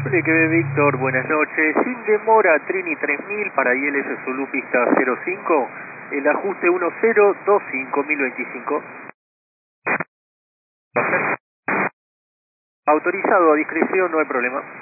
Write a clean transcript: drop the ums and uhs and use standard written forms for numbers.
que Víctor, buenas noches. Sin demora, Trini 3000 para ILS Zulu pista 05. El ajuste 1025.025. Autorizado a discreción, no hay problema.